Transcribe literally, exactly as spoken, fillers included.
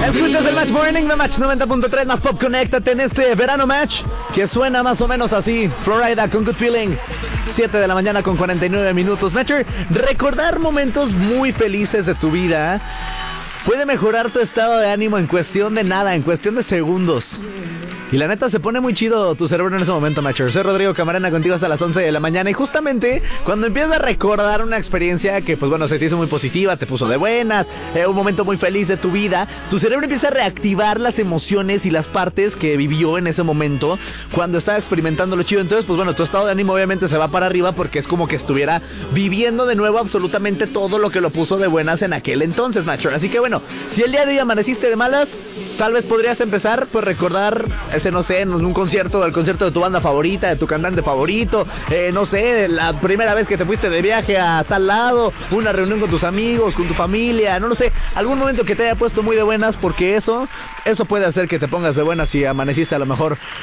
Escuchas el Match Morning de Match noventa punto tres más Pop. Conéctate en este verano match que suena más o menos así. Florida con Good Feeling. siete de la mañana con cuarenta y nueve minutos. Matcher, recordar momentos muy felices de tu vida puede mejorar tu estado de ánimo en cuestión de nada, en cuestión de segundos. Y la neta se pone muy chido tu cerebro en ese momento, Matcher. Soy Rodrigo Camarena contigo hasta las once de la mañana. Y justamente cuando empiezas a recordar una experiencia que, pues bueno, se te hizo muy positiva, te puso de buenas, eh, un momento muy feliz de tu vida, tu cerebro empieza a reactivar las emociones y las partes que vivió en ese momento cuando estaba experimentando lo chido. Entonces, pues bueno, tu estado de ánimo obviamente se va para arriba porque es como que estuviera viviendo de nuevo absolutamente todo lo que lo puso de buenas en aquel entonces, Matcher. Así que bueno, si el día de hoy amaneciste de malas, tal vez podrías empezar por recordar ese, no sé, en un concierto, el concierto de tu banda favorita, de tu cantante favorito, eh, no sé, la primera vez que te fuiste de viaje a tal lado, una reunión con tus amigos, con tu familia, no lo sé, algún momento que te haya puesto muy de buenas, porque eso, eso puede hacer que te pongas de buenas si amaneciste a lo mejor